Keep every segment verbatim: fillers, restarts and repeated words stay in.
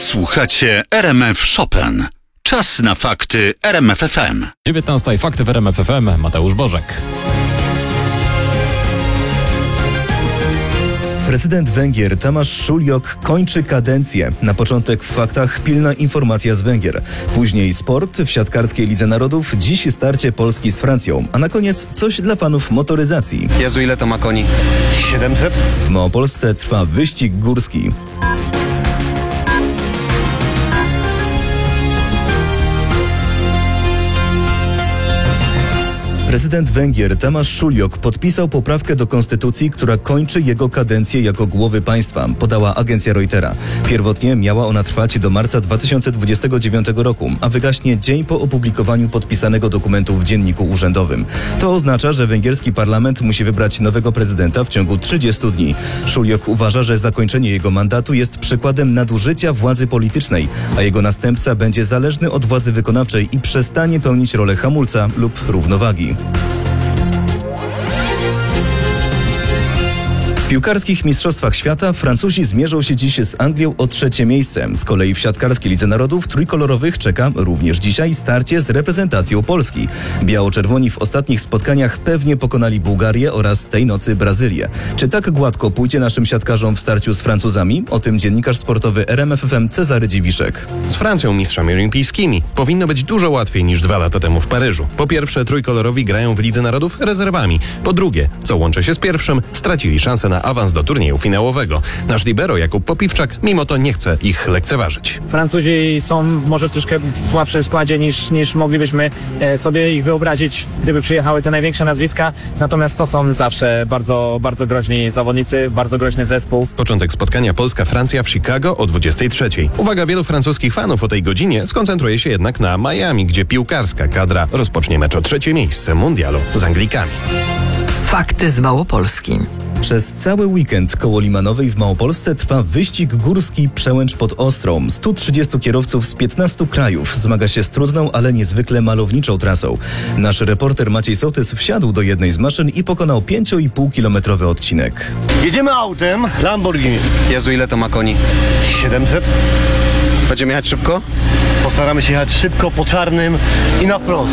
Słuchacie R M F Chopin. Czas na fakty R M F F M. dziewiętnasta i fakty w R M F F M. Mateusz Bożek. Prezydent Węgier Tamás Sulyok kończy kadencję. Na początek w faktach pilna informacja z Węgier. Później sport w siatkarskiej Lidze Narodów. Dziś starcie Polski z Francją. A na koniec coś dla fanów motoryzacji. Jezu, ile to ma koni? siedemset? W Małopolsce trwa wyścig górski. Prezydent Węgier Tamás Sulyok podpisał poprawkę do konstytucji, która kończy jego kadencję jako głowy państwa, podała agencja Reutera. Pierwotnie miała ona trwać do marca dwa tysiące dwudziestego dziewiątego roku, a wygaśnie dzień po opublikowaniu podpisanego dokumentu w Dzienniku Urzędowym. To oznacza, że węgierski parlament musi wybrać nowego prezydenta w ciągu trzydziestu dni. Sulyok uważa, że zakończenie jego mandatu jest przykładem nadużycia władzy politycznej, a jego następca będzie zależny od władzy wykonawczej i przestanie pełnić rolę hamulca lub równowagi. W piłkarskich mistrzostwach świata Francuzi zmierzą się dziś z Anglią o trzecie miejsce. Z kolei w siatkarskiej Lidze Narodów trójkolorowych czeka również dzisiaj starcie z reprezentacją Polski. Biało-czerwoni w ostatnich spotkaniach pewnie pokonali Bułgarię oraz tej nocy Brazylię. Czy tak gładko pójdzie naszym siatkarzom w starciu z Francuzami? O tym dziennikarz sportowy R M F F M Cezary Dziwiszek. Z Francją mistrzami olimpijskimi powinno być dużo łatwiej niż dwa lata temu w Paryżu. Po pierwsze, trójkolorowi grają w Lidze Narodów rezerwami. Po drugie, co łączy się z pierwszym, stracili szansę na awans do turnieju finałowego. Nasz libero Jakub Popiwczak mimo to nie chce ich lekceważyć. Francuzi są w może troszkę słabszym składzie niż, niż moglibyśmy sobie ich wyobrazić, gdyby przyjechały te największe nazwiska. Natomiast to są zawsze bardzo, bardzo groźni zawodnicy, bardzo groźny zespół. Początek spotkania Polska-Francja w Chicago o dwudziestej trzeciej. Uwaga wielu francuskich fanów o tej godzinie skoncentruje się jednak na Miami, gdzie piłkarska kadra rozpocznie mecz o trzecie miejsce mundialu z Anglikami. Fakty z Małopolski. Przez cały weekend koło Limanowej w Małopolsce trwa wyścig górski Przełęcz pod Ostrą. stu trzydziestu kierowców z piętnastu krajów zmaga się z trudną, ale niezwykle malowniczą trasą. Nasz reporter Maciej Sołtys wsiadł do jednej z maszyn i pokonał pięć i pół kilometrowy odcinek. Jedziemy autem Lamborghini. Jezu, ile to ma koni? siedemset? Będziemy jechać szybko? Postaramy się jechać szybko, po czarnym i na wprost.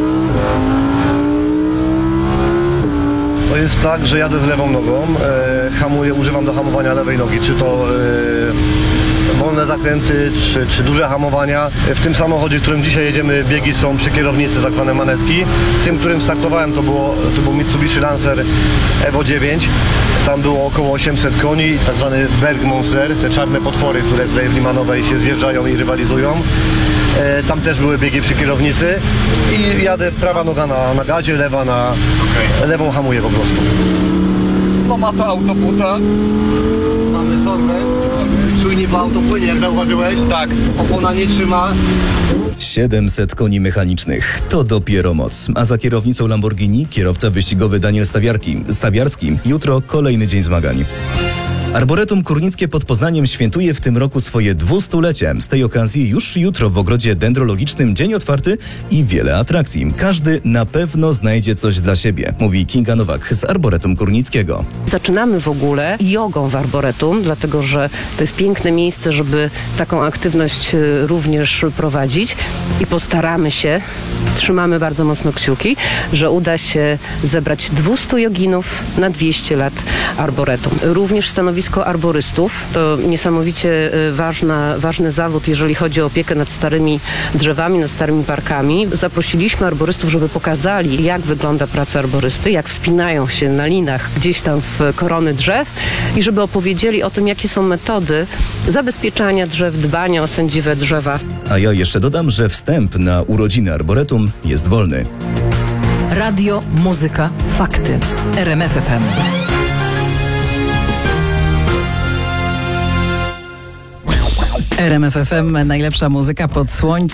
To jest tak, że jadę z lewą nogą, e, hamuję, używam do hamowania lewej nogi, czy to e, wolne zakręty, czy, czy duże hamowania. W tym samochodzie, którym dzisiaj jedziemy, biegi są przy kierownicy, tak zwane manetki. Tym, którym startowałem, to, było, to był Mitsubishi Lancer Evo dziewięć. Tam było około osiemset koni, tak zwany Berg Monster, te czarne potwory, które tutaj w Limanowej się zjeżdżają i rywalizują. E, tam też były biegi przy kierownicy i jadę prawa noga na, na gazie, lewa na okay. lewą hamuję po prostu. No ma to auto buta. Mamy sorbę, czujnik w auto płynie, jak zauważyłeś? Tak. Opona nie trzyma. siedemset koni mechanicznych. To dopiero moc. A za kierownicą Lamborghini kierowca wyścigowy Daniel Stawiarki. Stawiarski. Jutro kolejny dzień zmagań. Arboretum Kurnickie pod Poznaniem świętuje w tym roku swoje dwustulecie. Z tej okazji już jutro w ogrodzie dendrologicznym dzień otwarty i wiele atrakcji. Każdy na pewno znajdzie coś dla siebie, mówi Kinga Nowak z Arboretum Kurnickiego. Zaczynamy w ogóle jogą w Arboretum, dlatego że to jest piękne miejsce, żeby taką aktywność również prowadzić i postaramy się, trzymamy bardzo mocno kciuki, że uda się zebrać dwieście joginów na dwieście lat Arboretum. Również stanowisko arborystów to niesamowicie ważna, ważny zawód, jeżeli chodzi o opiekę nad starymi drzewami, nad starymi parkami. Zaprosiliśmy arborystów, żeby pokazali, jak wygląda praca arborysty, jak wspinają się na linach gdzieś tam w korony drzew i żeby opowiedzieli o tym, jakie są metody zabezpieczania drzew, dbania o sędziwe drzewa. A ja jeszcze dodam, że wstęp na urodziny Arboretum jest wolny. Radio, muzyka, fakty. R M F F M. R M F F M, najlepsza muzyka pod słońcem.